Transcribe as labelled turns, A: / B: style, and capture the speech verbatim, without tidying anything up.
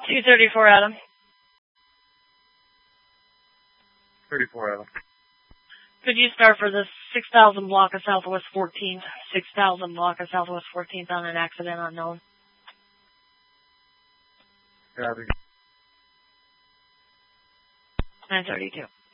A: two thirty-four, Adam.
B: thirty-four, Adam.
A: Could you start for the six thousand block of Southwest fourteenth? six thousand block of Southwest fourteenth on an accident unknown.
B: Copy.
A: nine thirty-two.